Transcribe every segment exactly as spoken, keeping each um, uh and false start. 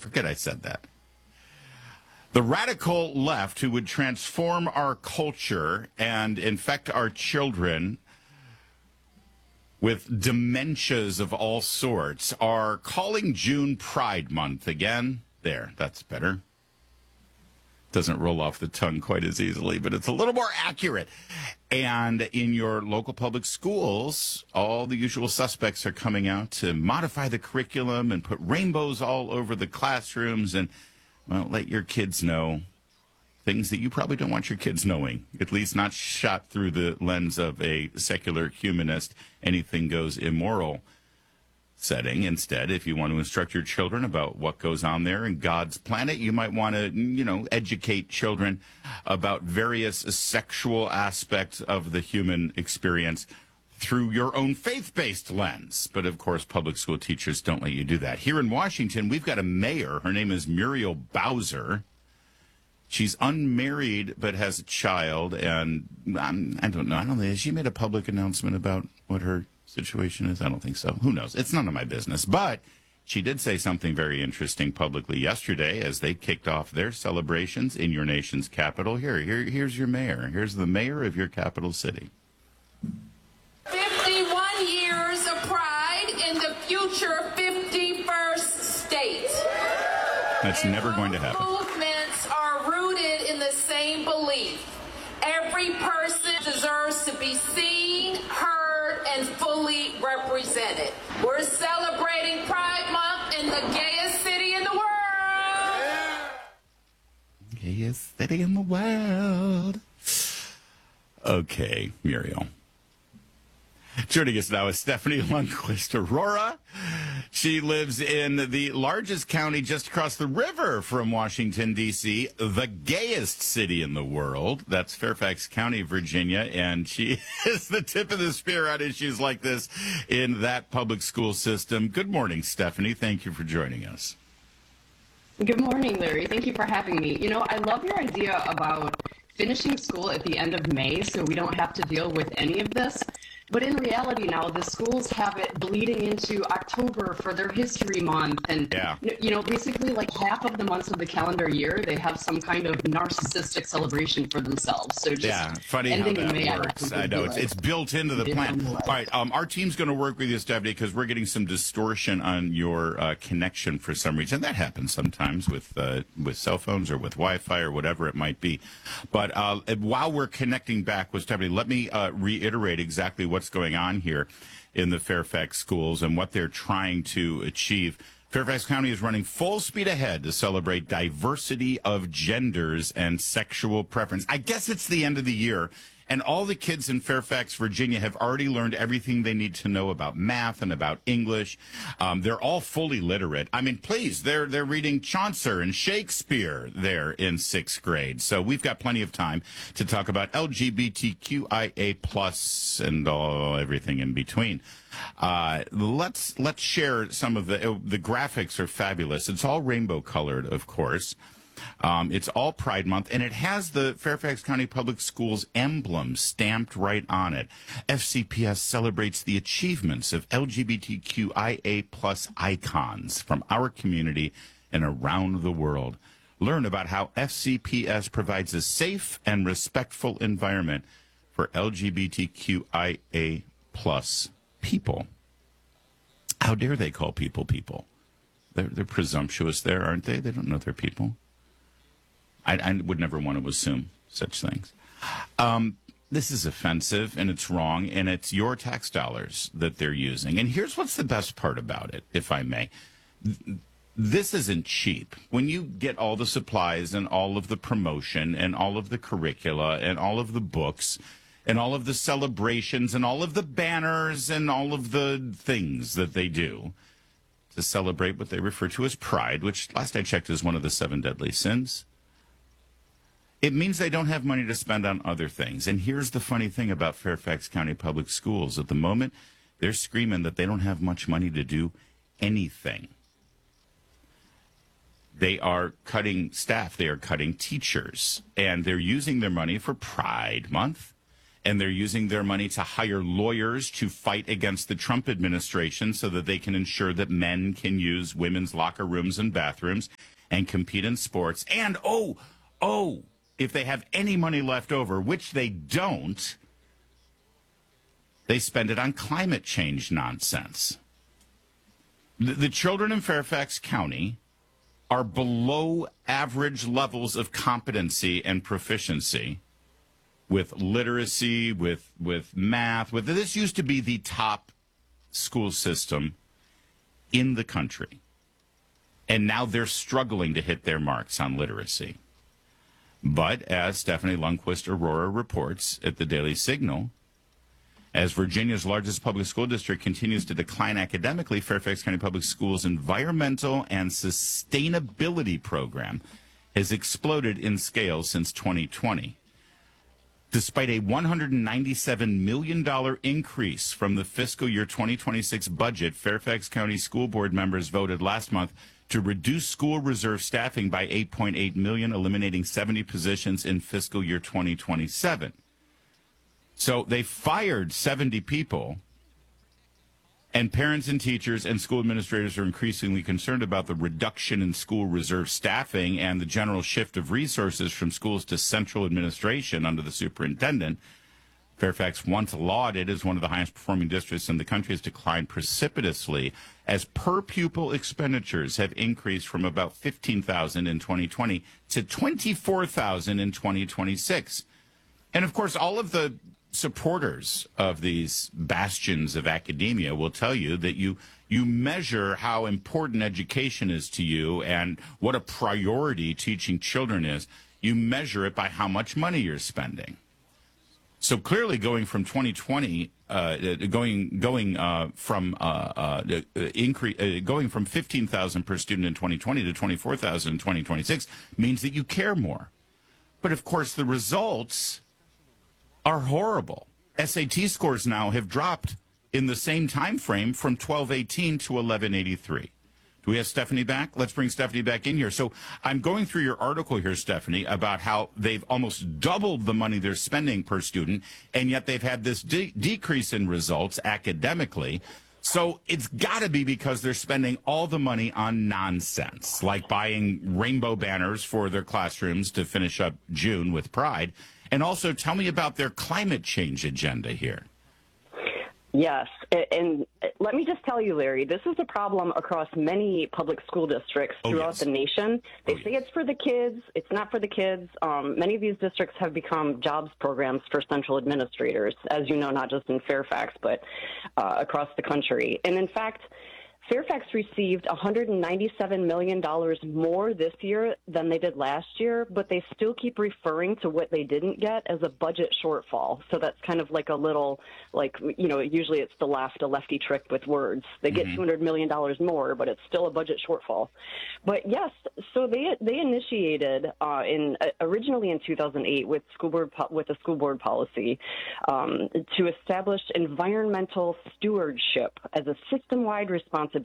Forget I said that. The radical left, who would transform our culture and infect our children with dementias of all sorts, are calling June Pride Month again. There, that's better. Doesn't roll off the tongue quite as easily, but it's a little more accurate. And in your local public schools, all the usual suspects are coming out to modify the curriculum and put rainbows all over the classrooms and, well, let your kids know things that you probably don't want your kids knowing, at least not shot through the lens of a secular humanist, anything goes immoral setting. Instead, if you want to instruct your children about what goes on there in God's planet, you might want to, you know, educate children about various sexual aspects of the human experience through your own faith-based lens. But, of course, public school teachers don't let you do that. Here in Washington, we've got a mayor. Her name is Muriel Bowser. She's unmarried but has a child, and um, I don't know. I don't think, has she made a public announcement about what her situation is? I don't think so. Who knows? It's none of my business. But she did say something very interesting publicly yesterday as they kicked off their celebrations in your nation's capital. Here, here, here's your mayor. Here's the mayor of your capital city. fifty-one years of pride in the future fifty-first state. That's and never going to happen. Movements are rooted in the same belief. Every person deserves to be seen, heard, and fully represented. We're celebrating Pride Month in the gayest city in the world. Gayest city in the world. Okay, Muriel. Joining us now is Stephanie Lundquist Aurora. She lives in the largest county just across the river from Washington, D C, the gayest city in the world. That's Fairfax County, Virginia, and she is the tip of the spear on issues like this in that public school system. Good morning, Stephanie. Thank you for joining us. Good morning, Larry. Thank you for having me. You know, I love your idea about finishing school at the end of May so we don't have to deal with any of this. But in reality now, the schools have it bleeding into October for their history month. And, yeah. you know, basically like half of the months of the calendar year, they have some kind of narcissistic celebration for themselves. So just yeah, funny how that May, works. I, I know. It's, it's built into the plan. All right, um, our team's going to work with you, Stephanie, because we're getting some distortion on your uh, connection for some reason. That happens sometimes with, uh, with cell phones or with Wi-Fi or whatever it might be. But uh, while we're connecting back with Stephanie, let me uh, reiterate exactly what what's going on here in the Fairfax schools and what they're trying to achieve. Fairfax County is running full speed ahead to celebrate diversity of genders and sexual preference. I guess it's the end of the year, and all the kids in Fairfax, Virginia have already learned everything they need to know about math and about English. Um, they're all fully literate. I mean, please, they're they're reading Chaucer and Shakespeare there in sixth grade. So we've got plenty of time to talk about L G B T Q I A plus and all everything in between. Uh, let's let's share some of the the graphics are fabulous. It's all rainbow colored, of course. Um, it's all Pride Month, and it has the Fairfax County Public Schools emblem stamped right on it. F C P S celebrates the achievements of L G B T Q I A plus icons from our community and around the world. Learn about how F C P S provides a safe and respectful environment for L G B T Q I A plus people. How dare they call people people? They're, they're presumptuous there, aren't they? They don't know they're people. I, I would never want to assume such things. Um, this is offensive, and it's wrong, and it's your tax dollars that they're using. And here's what's the best part about it, if I may. This isn't cheap. When you get all the supplies and all of the promotion and all of the curricula and all of the books and all of the celebrations and all of the banners and all of the things that they do to celebrate what they refer to as pride, which last I checked is one of the seven deadly sins, it means they don't have money to spend on other things. And here's the funny thing about Fairfax County Public Schools. At the moment, they're screaming that they don't have much money to do anything. They are cutting staff. They are cutting teachers. And they're using their money for Pride Month and they're using their money to hire lawyers to fight against the Trump administration so that they can ensure that men can use women's locker rooms and bathrooms and compete in sports. And, oh, oh, if they have any money left over, which they don't, they spend it on climate change nonsense. The, the children in Fairfax County are below average levels of competency and proficiency with literacy, with with math. With this used to be the top school system in the country. And now they're struggling to hit their marks on literacy. But as Stephanie Lundquist Aurora reports at the Daily Signal, as Virginia's largest public school district continues to decline academically, Fairfax County Public Schools' environmental and sustainability program has exploded in scale since twenty twenty. Despite a one hundred ninety-seven million dollars increase from the fiscal year twenty twenty-six budget, Fairfax County School Board members voted last month to reduce school reserve staffing by eight point eight million dollars, eliminating seventy positions in fiscal year twenty twenty-seven. So they fired seventy people, and parents and teachers and school administrators are increasingly concerned about the reduction in school reserve staffing and the general shift of resources from schools to central administration under the superintendent. Fairfax, once lauded as one of the highest performing districts in the country, has declined precipitously as per pupil expenditures have increased from about fifteen thousand dollars in twenty twenty to twenty-four thousand dollars in twenty twenty-six. And of course, all of the supporters of these bastions of academia will tell you that you you measure how important education is to you and what a priority teaching children is. You measure it by how much money you're spending. So clearly, going from twenty twenty, uh, going going uh, from uh, uh, increase, uh, going from fifteen thousand per student in twenty twenty to twenty-four thousand in twenty twenty-six means that you care more. But of course, the results are horrible. S A T scores now have dropped in the same time frame from twelve eighteen to eleven eighty-three. Do we have Stephanie back? Let's bring Stephanie back in here. So I'm going through your article here, Stephanie, about how they've almost doubled the money they're spending per student, and yet they've had this de- decrease in results academically. So it's got to be because they're spending all the money on nonsense, like buying rainbow banners for their classrooms to finish up June with Pride. And also tell me about their climate change agenda here. Yes, and let me just tell you, Larry, this is a problem across many public school districts throughout oh, yes. the nation. They oh, say yes. it's for the kids. It's not for the kids. Um, many of these districts have become jobs programs for central administrators, as you know, not just in Fairfax, but uh, across the country. And in fact, Fairfax received one hundred ninety-seven million dollars more this year than they did last year, but they still keep referring to what they didn't get as a budget shortfall. So that's kind of like a little, like, you know, usually it's the left, a lefty trick with words. They get mm-hmm. two hundred million dollars more, but it's still a budget shortfall. But yes, so they they initiated uh, in uh, originally in two thousand eight with school board po- with a school board policy um, to establish environmental stewardship as a system-wide responsibility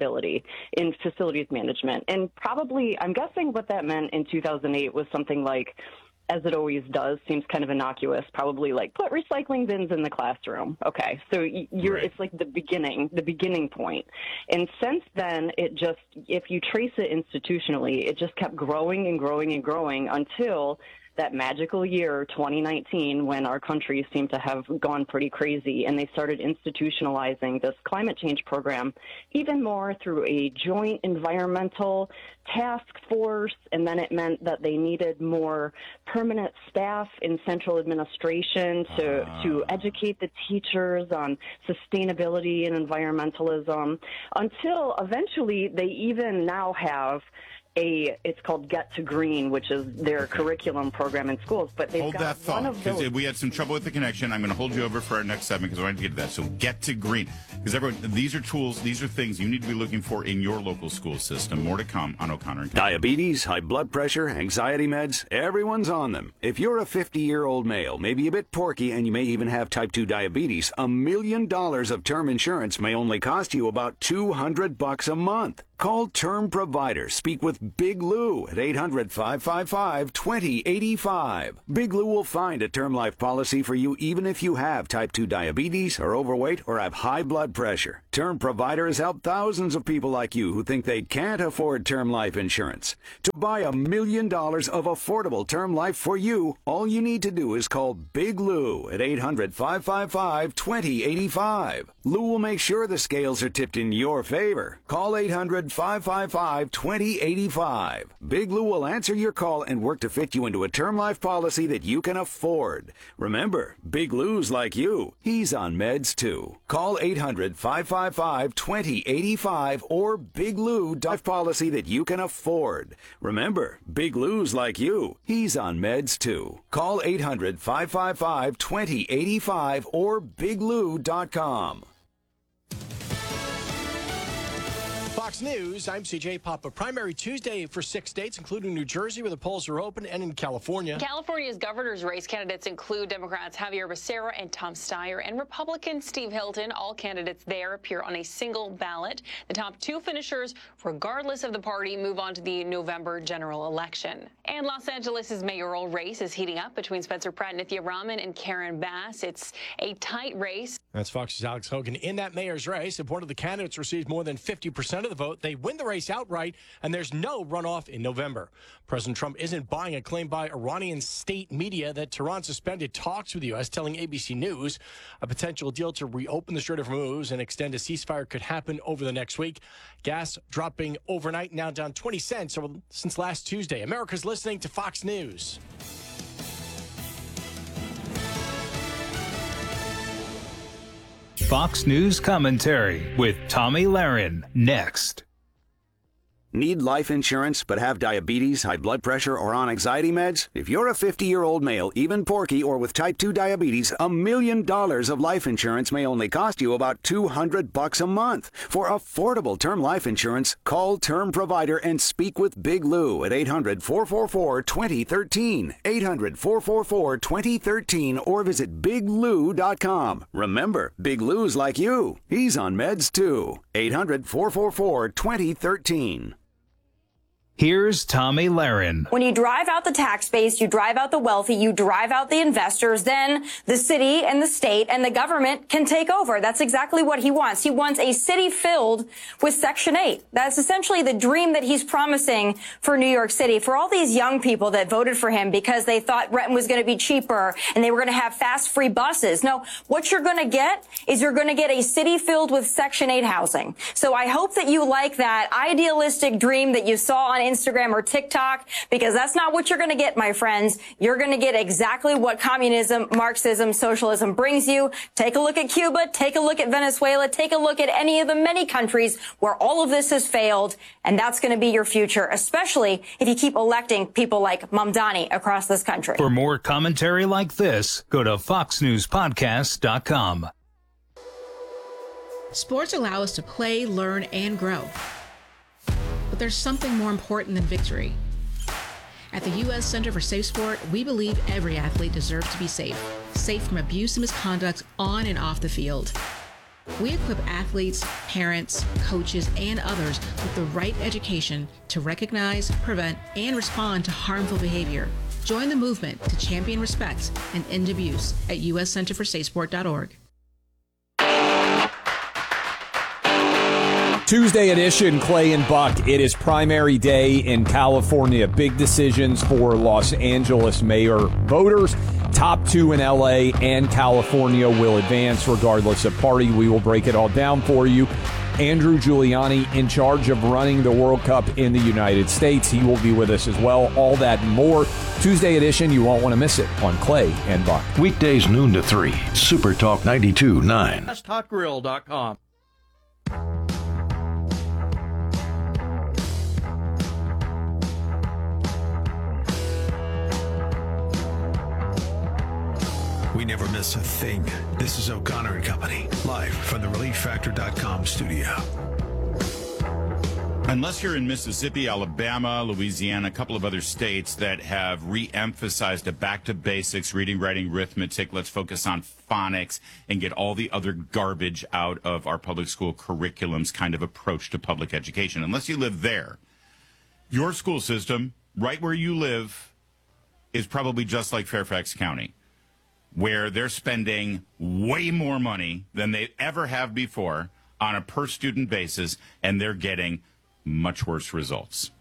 in facilities management. And probably, I'm guessing what that meant in two thousand eight was something like, as it always does, seems kind of innocuous, probably like put recycling bins in the classroom. Okay, so you're right. It's like the beginning, the beginning point. And since then, it just, if you trace it institutionally, it just kept growing and growing and growing until that magical year, twenty nineteen, when our country seemed to have gone pretty crazy, and they started institutionalizing this climate change program even more through a joint environmental task force, and then it meant that they needed more permanent staff in central administration to, uh. to educate the teachers on sustainability and environmentalism, until eventually they even now have A, it's called Get to Green, which is their curriculum program in schools. But they've hold got that thought, one of those. We had some trouble with the connection. I'm going to hold you over for our next segment because I wanted to get to that. So Get to Green, because everyone, these are tools, these are things you need to be looking for in your local school system. More to come on O'Connor and Company. Diabetes, high blood pressure, anxiety meds, everyone's on them. If you're a fifty-year-old male, maybe a bit porky, and you may even have type two diabetes, a million dollars of term insurance may only cost you about two hundred bucks a month. Call Term Provider. Speak with Big Lou at eight hundred, five five five, two zero eight five. Big Lou will find a term life policy for you even if you have type two diabetes, are overweight, or have high blood pressure. Term Provider has helped thousands of people like you who think they can't afford term life insurance. To buy a million dollars of affordable term life for you, all you need to do is call Big Lou at eight hundred, five five five, two zero eight five. Lou will make sure the scales are tipped in your favor. Call eight hundred, five five five, two zero eight five. Big Lou will answer your call and work to fit you into a term life policy that you can afford. Remember, Big Lou's like you. He's on meds too. Call eight hundred, five five five, two zero eight five or Big Lou policy that you can afford. Remember, Big Lou's like you. He's on meds too. Call eight hundred, five five five, two zero eight five or big lou dot com. Fox News, I'm C J Papa. Primary Tuesday for six states, including New Jersey, where the polls are open, and in California. California's governor's race candidates include Democrats Javier Becerra and Tom Steyer and Republican Steve Hilton. All candidates there appear on a single ballot. The top two finishers, regardless of the party, move on to the November general election. And Los Angeles' mayoral race is heating up between Spencer Pratt, Nithya Raman, and Karen Bass. It's a tight race. That's Fox's Alex Hogan. In that mayor's race, if one of the candidates receives more than fifty percent of the vote, they win the race outright, and there's no runoff in November. President Trump isn't buying a claim by Iranian state media that Tehran suspended talks with the U S, telling A B C News a potential deal to reopen the Strait of Hormuz and extend a ceasefire could happen over the next week. Gas dropping overnight, now down twenty cents since last Tuesday. America's listening to Fox News. Fox News commentary with Tommy Lahren next. Need life insurance but have diabetes, high blood pressure, or on anxiety meds? If you're a fifty-year-old male, even porky, or with type two diabetes, a million dollars of life insurance may only cost you about two hundred bucks a month. For affordable term life insurance, call Term Provider and speak with Big Lou at eight hundred, four four four, two zero one three, eight hundred, four four four, two zero one three, or visit big lou dot com. Remember, Big Lou's like you. He's on meds too. eight hundred, four four four, two zero one three. Here's Tommy Lahren. When you drive out the tax base, you drive out the wealthy, you drive out the investors, then the city and the state and the government can take over. That's exactly what he wants. He wants a city filled with Section eight. That's essentially the dream that he's promising for New York City, for all these young people that voted for him because they thought rent was going to be cheaper and they were going to have fast, free buses. No, what you're going to get is you're going to get a city filled with Section eight housing. So I hope that you like that idealistic dream that you saw on Instagram or TikTok, because that's not what you're going to get, my friends. You're going to get exactly what communism, Marxism, socialism brings you. Take a look at Cuba. Take a look at Venezuela. Take a look at any of the many countries where all of this has failed. And that's going to be your future, especially if you keep electing people like Mamdani across this country. For more commentary like this, go to fox news podcast dot com. Sports allow us to play, learn, and grow. But there's something more important than victory. At the U S Center for Safe Sport, we believe every athlete deserves to be safe. Safe from abuse and misconduct on and off the field. We equip athletes, parents, coaches, and others with the right education to recognize, prevent, and respond to harmful behavior. Join the movement to champion respect and end abuse at u s center for safe sport dot org. Tuesday edition, Clay and Buck. It is primary day in California. Big decisions for Los Angeles mayor voters. Top two in L A and California will advance regardless of party. We will break it all down for you. Andrew Giuliani in charge of running the World Cup in the United States. He will be with us as well. All that and more. Tuesday edition, you won't want to miss it on Clay and Buck. Weekdays noon to three. Super Talk ninety-two point nine. best hot grill dot com. We never miss a thing. This is O'Connor and Company, live from the relief factor dot com studio. Unless you're in Mississippi, Alabama, Louisiana, a couple of other states that have re-emphasized a back to basics, reading, writing, arithmetic, let's focus on phonics and get all the other garbage out of our public school curriculums kind of approach to public education. Unless you live there, your school system, right where you live, is probably just like Fairfax County, where they're spending way more money than they ever have before on a per student basis, and they're getting much worse results.